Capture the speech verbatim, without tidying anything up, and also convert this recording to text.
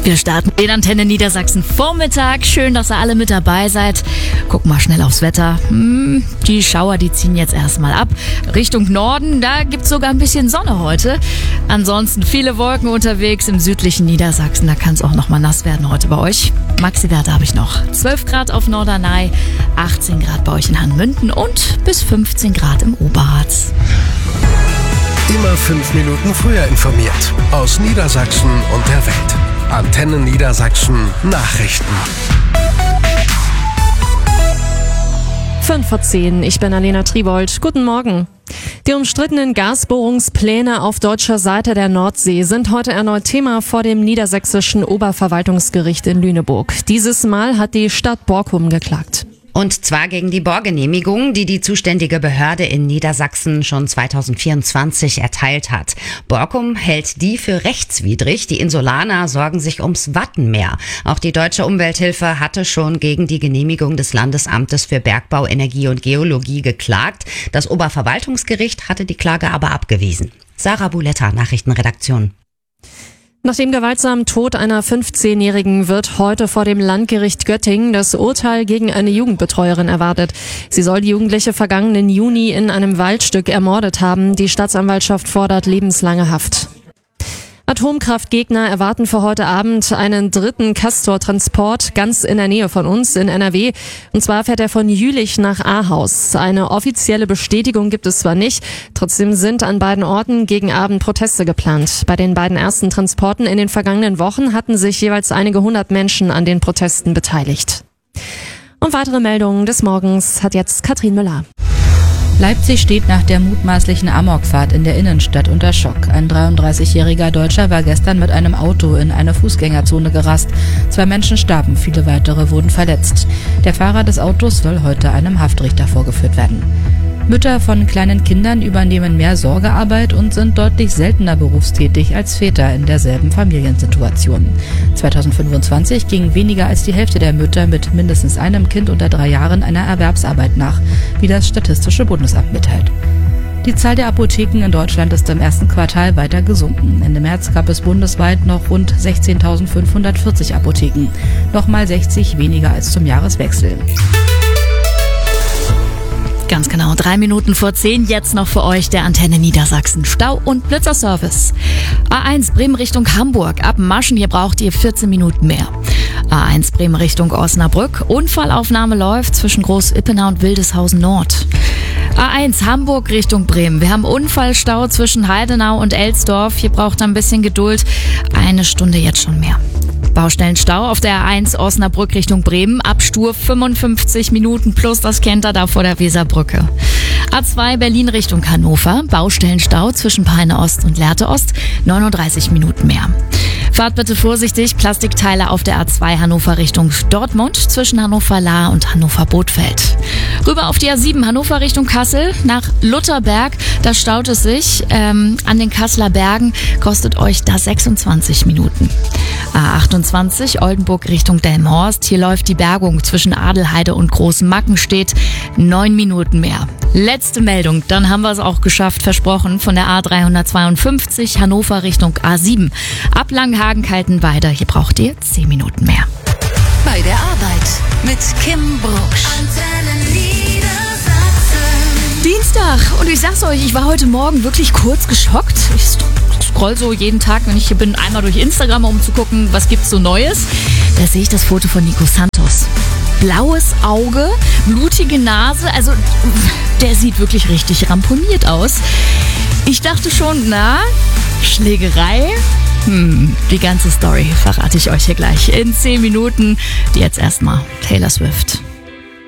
Wir starten den Antenne Niedersachsen Vormittag. Schön, dass ihr alle mit dabei seid. Guck mal schnell aufs Wetter. Hm, die Schauer, die ziehen jetzt erstmal ab. Richtung Norden, da gibt's sogar ein bisschen Sonne heute. Ansonsten viele Wolken unterwegs im südlichen Niedersachsen. Da kann es auch noch mal nass werden heute bei euch. Maxi-Werte habe ich noch. zwölf Grad auf Norderney, achtzehn Grad bei euch in Hanmünden und bis fünfzehn Grad im Oberharz. Immer fünf Minuten früher informiert. Aus Niedersachsen und der Welt. Antenne Niedersachsen Nachrichten. fünf vor zehn, ich bin Alena Tribold. Guten Morgen. Die umstrittenen Gasbohrungspläne auf deutscher Seite der Nordsee sind heute erneut Thema vor dem niedersächsischen Oberverwaltungsgericht in Lüneburg. Dieses Mal hat die Stadt Borkum geklagt. Und zwar gegen die Bohrgenehmigung, die die zuständige Behörde in Niedersachsen schon zweitausendvierundzwanzig erteilt hat. Borkum hält die für rechtswidrig. Die Insulaner sorgen sich ums Wattenmeer. Auch die Deutsche Umwelthilfe hatte schon gegen die Genehmigung des Landesamtes für Bergbau, Energie und Geologie geklagt. Das Oberverwaltungsgericht hatte die Klage aber abgewiesen. Sarah Buletta, Nachrichtenredaktion. Nach dem gewaltsamen Tod einer fünfzehnjährigen wird heute vor dem Landgericht Göttingen das Urteil gegen eine Jugendbetreuerin erwartet. Sie soll die Jugendliche vergangenen Juni in einem Waldstück ermordet haben. Die Staatsanwaltschaft fordert lebenslange Haft. Atomkraftgegner erwarten für heute Abend einen dritten Castor-Transport ganz in der Nähe von uns in N R W. Und zwar fährt er von Jülich nach Ahaus. Eine offizielle Bestätigung gibt es zwar nicht, trotzdem sind an beiden Orten gegen Abend Proteste geplant. Bei den beiden ersten Transporten in den vergangenen Wochen hatten sich jeweils einige hundert Menschen an den Protesten beteiligt. Und weitere Meldungen des Morgens hat jetzt Katrin Müller. Leipzig steht nach der mutmaßlichen Amokfahrt in der Innenstadt unter Schock. Ein dreiunddreißigjähriger Deutscher war gestern mit einem Auto in eine Fußgängerzone gerast. Zwei Menschen starben, viele weitere wurden verletzt. Der Fahrer des Autos soll heute einem Haftrichter vorgeführt werden. Mütter von kleinen Kindern übernehmen mehr Sorgearbeit und sind deutlich seltener berufstätig als Väter in derselben Familiensituation. zweitausendfünfundzwanzig ging weniger als die Hälfte der Mütter mit mindestens einem Kind unter drei Jahren einer Erwerbsarbeit nach, wie das Statistische Bundesamt mitteilt. Die Zahl der Apotheken in Deutschland ist im ersten Quartal weiter gesunken. Ende März gab es bundesweit noch rund sechzehntausendfünfhundertvierzig Apotheken, nochmal sechzig weniger als zum Jahreswechsel. Ganz genau, drei Minuten vor zehn, jetzt noch für euch der Antenne Niedersachsen Stau- und Blitzerservice. A eins Bremen Richtung Hamburg, ab Maschen, hier braucht ihr vierzehn Minuten mehr. A eins Bremen Richtung Osnabrück, Unfallaufnahme läuft zwischen Groß-Ippenau und Wildeshausen Nord. A eins Hamburg Richtung Bremen, wir haben Unfallstau zwischen Heidenau und Elsdorf, hier braucht ihr ein bisschen Geduld, eine Stunde jetzt schon mehr. Baustellenstau auf der A eins Osnabrück Richtung Bremen, Abstur fünfundfünfzig Minuten plus, das kennt ihr da vor der Weserbrücke. A zwei Berlin Richtung Hannover, Baustellenstau zwischen Peine Ost und Lehrte Ost, neununddreißig Minuten mehr. Fahrt bitte vorsichtig, Plastikteile auf der A zwei Hannover Richtung Dortmund zwischen Hannover-Lahr und Hannover-Bothfeld. Rüber auf die A sieben Hannover Richtung Kassel nach Lutherberg, da staut es sich ähm, an den Kasseler Bergen, kostet euch das sechsundzwanzig Minuten. A achtundzwanzig Oldenburg Richtung Delmenhorst, hier läuft die Bergung zwischen Adelheide und Großenmackenstedt, neun Minuten mehr. Letzte Meldung, dann haben wir es auch geschafft, versprochen, von der A dreihundertzweiundfünfzig Hannover Richtung A sieben. Ab Langenhagen-Kaltenweida, hier braucht ihr zehn Minuten mehr. Bei der Arbeit mit Kim Brucksch. Dienstag, und ich sag's euch, ich war heute Morgen wirklich kurz geschockt. Ich scroll so jeden Tag, wenn ich hier bin, einmal durch Instagram, um zu gucken, was gibt's so Neues. Da sehe ich das Foto von Nico Santos. Blaues Auge, blutige Nase, also der sieht wirklich richtig ramponiert aus. Ich dachte schon, na, Schlägerei? Hm, die ganze Story verrate ich euch hier gleich in zehn Minuten. Jetzt erstmal Taylor Swift.